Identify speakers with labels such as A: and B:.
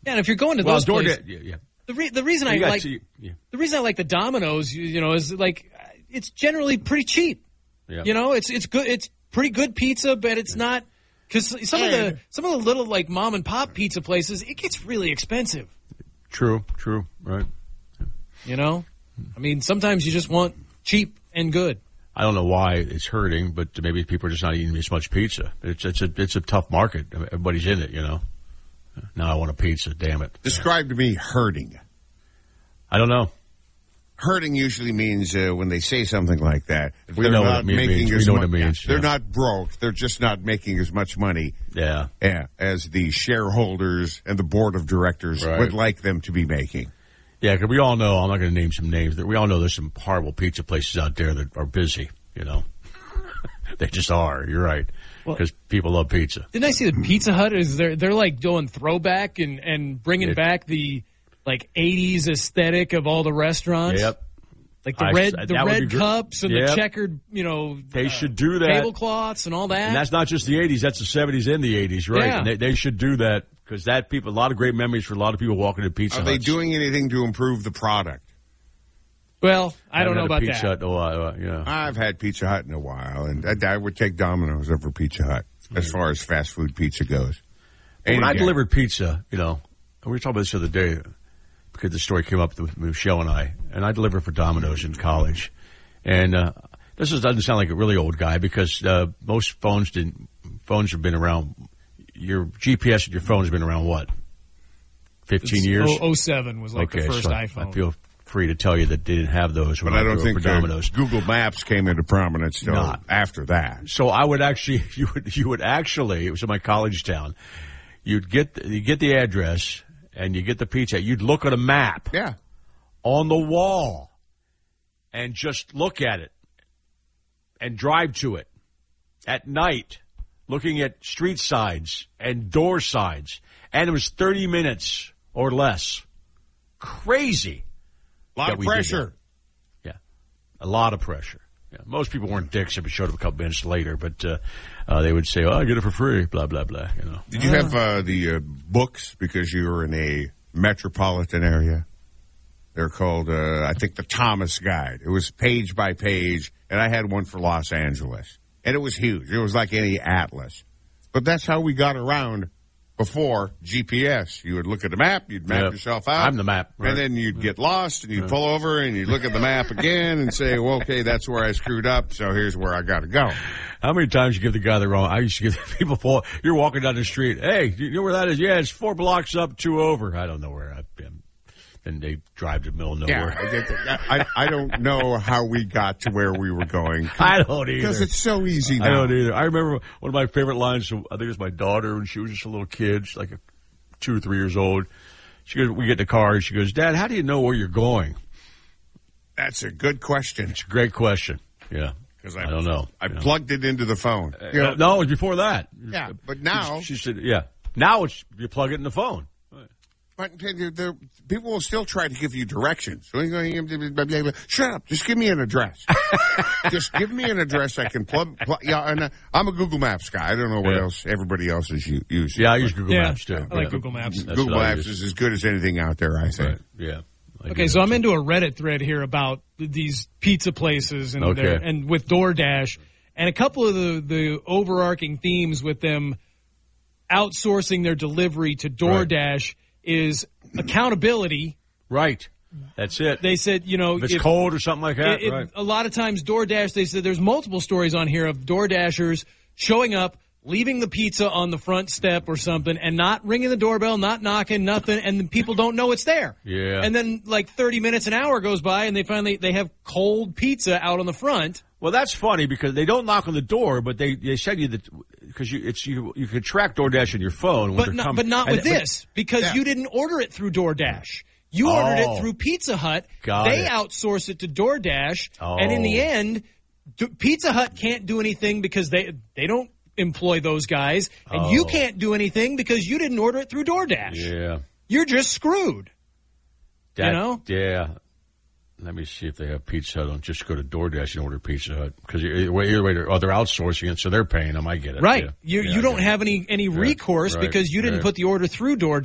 A: Yeah, and if you're going to those places,
B: yeah.
A: The reason I like the Domino's, is like it's generally pretty cheap.
B: Yeah.
A: It's good. It's pretty good pizza, but it's not because some of the little like mom and pop pizza places, it gets really expensive.
B: True, right.
A: I mean, sometimes you just want cheap and good.
B: I don't know why it's hurting, but maybe people are just not eating as much pizza. It's a tough market. Everybody's in it, Now I want a pizza, damn it.
C: Describe to me hurting.
B: I don't know.
C: Hurting usually means when they say something like that.
B: We know what it means.
C: They're not broke. They're just not making as much money as the shareholders and the board of directors would like them to be making.
B: Yeah, because we all know, I'm not going to name some names, we all know there's some horrible pizza places out there that are busy, They just are. You're right. Because people love pizza.
A: Didn't I see the Pizza Hut they're like doing throwback and bringing back the like 80s aesthetic of all the restaurants?
B: Yep.
A: Like the red cups and the checkered,
B: they should do that.
A: Tablecloths and all that.
B: And that's not just the 80s, that's the 70s and the 80s, right?
A: Yeah.
B: And they should do that because a lot of great memories for a lot of people walking to Pizza Huts.
C: Are they doing anything to improve the product?
A: Well, I don't know about that.
B: Hut in a while,
C: I've had Pizza Hut in a while, and I would take Domino's over Pizza Hut as far as fast food pizza goes.
B: When I delivered pizza, we were talking about this the other day because the story came up with Michelle and I delivered for Domino's in college. And this doesn't sound like a really old guy because most phones have been around. Your GPS and your phone has been around what? 15 years?
A: 07 was like the first iPhone.
B: I feel free to tell you that they didn't have those when
C: I don't think
B: Domino's.
C: Google Maps came into prominence after that.
B: So I would actually, you would actually, it was in my college town, you get the address and you get the pizza. You'd look at a map on the wall and just look at it and drive to it at night, looking at street sides and door sides. And it was 30 minutes or less. Crazy.
C: A lot of pressure.
B: Yeah, a lot of pressure. Yeah. Most people weren't dicks if it showed up a couple minutes later, but they would say, I get it for free, blah, blah, blah.
C: Did you have the books because you were in a metropolitan area? They're called, I think, the Thomas Guide. It was page by page, and I had one for Los Angeles. And it was huge. It was like any atlas. But that's how we got around before GPS. You would look at the map, you'd map yourself out.
B: I'm the map. Right.
C: And then you'd get lost, and you'd pull over, and you'd look at the map again and say, well, okay, that's where I screwed up, so here's where I got to go.
B: How many times you give the guy the wrong? I used to give people, you're walking down the street, hey, do you know where that is? Yeah, it's 4 blocks up, 2 over. I don't know where I've been. And they drive to the middle of nowhere.
C: Yeah, I don't know how we got to where we were going.
B: I don't either.
C: Because it's so easy now.
B: I don't either. I remember one of my favorite lines, I think it was my daughter, when she was just a little kid, she's like 2 or 3 years old. She goes, we get in the car, and she goes, Dad, how do you know where you're going?
C: That's a good question.
B: It's a great question. Yeah. Because I don't know.
C: I plugged it into the phone.
B: No, it was before that.
C: Yeah, but now.
B: She said, now you plug it in the phone.
C: But people will still try to give you directions. Shut up. Just give me an address. Just give me an address I can plug. And I'm a Google Maps guy. I don't know what else everybody else is using.
B: Yeah, I use Google Maps, too.
A: I like Google Maps.
C: Google Maps is as good as anything out there, I think.
B: Right. Yeah.
A: Okay, so I'm into a Reddit thread here about these pizza places and and with DoorDash, and a couple of the overarching themes with them outsourcing their delivery to DoorDash is accountability.
B: Right. That's it.
A: They said,
B: if it's cold or something like that. Right.
A: A lot of times DoorDash, they said there's multiple stories on here of DoorDashers showing up, leaving the pizza on the front step or something, and not ringing the doorbell, not knocking, nothing, and then people don't know it's there.
B: Yeah.
A: And then like 30 minutes, an hour goes by, and they have cold pizza out on the front.
B: Well, that's funny because they don't knock on the door, but they send you because you can track DoorDash on your phone.
A: But not with this because you didn't order it through DoorDash. You ordered it through Pizza Hut. They outsource it to DoorDash, and in the end, Pizza Hut can't do anything because they don't employ those guys, and you can't do anything because you didn't order it through DoorDash.
B: Yeah,
A: you're just screwed.
B: Yeah. Let me see if they have Pizza Hut. Don't just go to DoorDash and order Pizza Hut because they're outsourcing it, so they're paying them. I get it.
A: Right. You don't have any recourse because you didn't put the order through DoorDash.